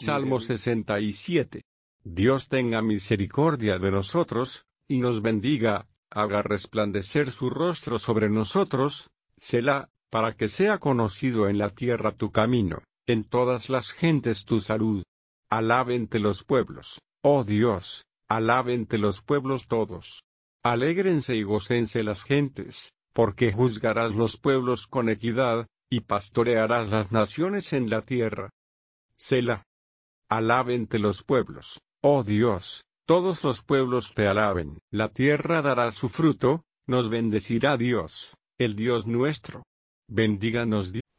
Salmo 67. Dios tenga misericordia de nosotros, y nos bendiga, haga resplandecer su rostro sobre nosotros, Selah, para que sea conocido en la tierra tu camino, en todas las gentes tu salud. Alábente los pueblos, oh Dios, alábente los pueblos todos. Alégrense y gócense las gentes, porque juzgarás los pueblos con equidad, y pastorearás las naciones en la tierra. Selah. Alábente los pueblos, oh Dios, todos los pueblos te alaben. La tierra dará su fruto, nos bendecirá Dios, el Dios nuestro. Bendíganos Dios.